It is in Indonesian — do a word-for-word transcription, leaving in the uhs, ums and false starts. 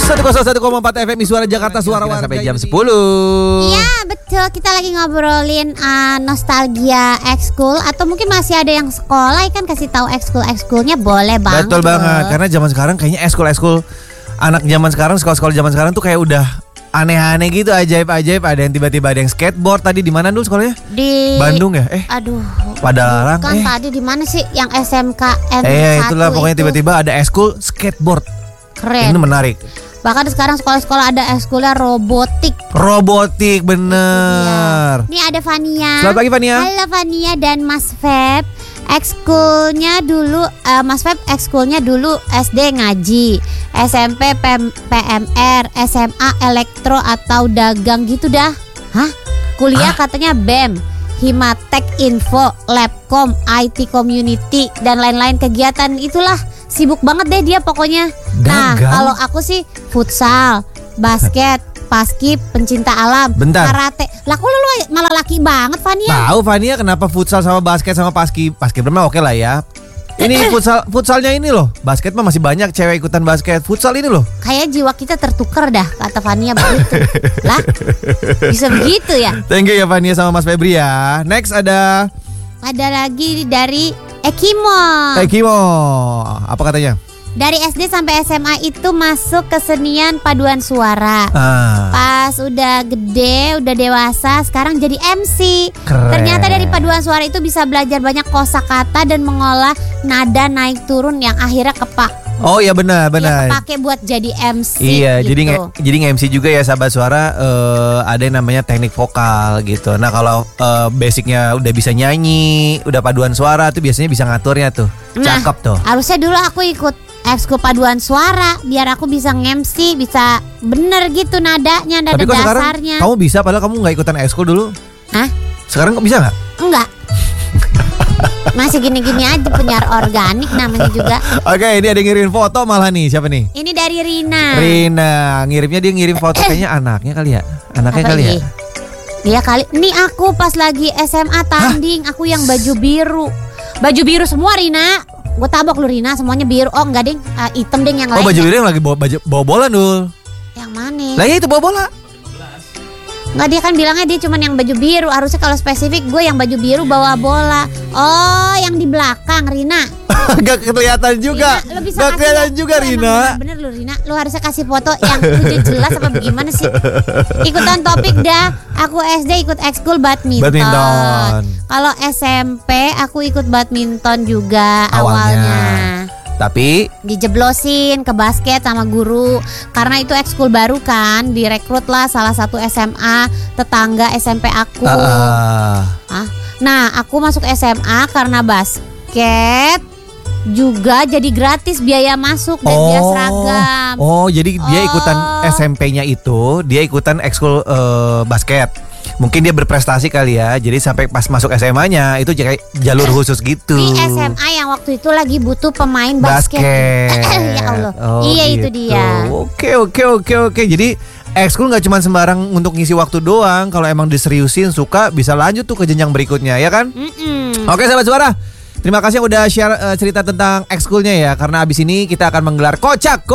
seratus satu koma empat F M Suara Jakarta, suara warga. Sampai jam sepuluh. Iya betul, kita lagi ngobrolin uh, nostalgia ekskul. Atau mungkin masih ada yang sekolah, kan kasih tahu ekskul-ekskulnya boleh banget. Betul banget, karena zaman sekarang kayaknya ekskul-ekskul anak zaman sekarang, sekolah-sekolah zaman sekarang tuh kayak udah aneh-aneh gitu, ajaib-ajaib. Ada yang tiba-tiba ada yang skateboard. Tadi di mana dulu sekolahnya? Di Bandung ya? Eh. Aduh. Padalarang. Kan eh. tadi di mana sih? Yang S M K N satu. Eh, itulah pokoknya itu. tiba-tiba ada ekskul skateboard. Keren. Ini menarik. Bahkan sekarang sekolah-sekolah ada ekskulnya robotik. Robotik, bener. Ini ada Fania. Selamat pagi Fania. Halo Fania dan Mas Feb. Ekskulnya dulu uh, Mas Feb ekskulnya dulu S D ngaji, S M P P M R, S M A elektro atau dagang gitu dah. Hah? Kuliah Hah? katanya B E M, Himatek Info, Labcom, I T Community dan lain-lain kegiatan itulah. Sibuk banget deh dia pokoknya. Nah, Dagang? kalau aku sih futsal, basket, paskib, pencinta alam, Bentar. karate. Lah kok lu malah laki banget Fania? Tahu Fania kenapa futsal sama basket sama paski paski mah oke lah ya. Ini futsal futsalnya ini loh. Basket mah masih banyak cewek ikutan basket. Futsal ini loh. Kayak jiwa kita tertukar dah, kata Fania begitu. Lah, bisa begitu ya? Thank you ya Fania sama Mas Febri ya. Next ada Ada lagi dari Ekimo. Ekimo. Apa katanya? Dari S D sampai S M A itu masuk kesenian paduan suara. Ah. Pas udah gede, udah dewasa, sekarang jadi M C. Keren. Ternyata dari paduan suara itu bisa belajar banyak kosakata dan mengolah nada naik turun yang akhirnya kepak. Oh iya benar Ya, benar. kepake buat jadi M C. Iya, gitu. jadi nge- jadi nge-M C juga ya sahabat suara. eh, ada yang namanya teknik vokal gitu. Nah kalau eh, basicnya udah bisa nyanyi, udah paduan suara tuh biasanya bisa ngaturnya tuh. Nah, Cakep tuh. Harusnya dulu aku ikut ekskul paduan suara biar aku bisa nge-M C, bisa bener gitu nadanya, nada Tapi kok sekarang dasarnya. kamu bisa padahal kamu nggak ikutan ekskul dulu. Hah? Sekarang kok bisa nggak? Enggak. Masih gini-gini aja, penyiar organik namanya juga. Oke, ini ada yang ngirim foto malah nih. Siapa nih? Ini dari Rina. Rina. Ngirimnya dia ngirim foto kayaknya anaknya kali ya. Anaknya Apa kali ya. ini? Dia kali. Ini aku pas lagi S M A tanding, aku yang baju biru. Baju biru semua Rina. Gue tabok lu Rina, semuanya biru. Oh enggak ding, uh, hitam ding yang Oh, lain. baju biru yang lagi bawa baju bawa bola dul. Yang mana? Lah ya itu bawa bola. Nggak, dia kan bilangnya dia cuma yang baju biru. Harusnya kalau spesifik gue yang baju biru bawa bola. Oh, yang di belakang Rina. Gak kelihatan juga. Rina, lu bisa Gak kasih kelihatan ya? juga Lu emang Rina. Bener-bener lu Rina. Lu harusnya kasih foto yang udah jelas apa bagaimana sih. Ikutan topik dah. Aku S D ikut ekskul badminton. Badminton. Kalau S M P aku ikut badminton juga Awalnya. awalnya. Tapi Dijeblosin ke basket sama guru. Karena itu ekskul baru kan, direkrut lah salah satu S M A tetangga S M P aku. uh, Ah, nah aku masuk S M A karena basket juga jadi gratis biaya masuk dan dia seragam. Oh, jadi dia Oh. ikutan S M P-nya itu, dia ikutan ekskul eh, basket. Mungkin dia berprestasi kali ya. Jadi sampai pas masuk S M A-nya itu kayak jalur khusus gitu. Di S M A yang waktu itu lagi butuh pemain basket. Basket. Ya Allah. Oh, Iya itu gitu. dia. Oke, oke, oke, oke. Jadi ekskul nggak cuma sembarang untuk ngisi waktu doang. Kalau emang diseriusin suka bisa lanjut tuh ke jenjang berikutnya, ya kan? Mm-mm. Oke, sahabat suara. Terima kasih yang udah share uh, cerita tentang ekskulnya ya. Karena abis ini kita akan menggelar kocak.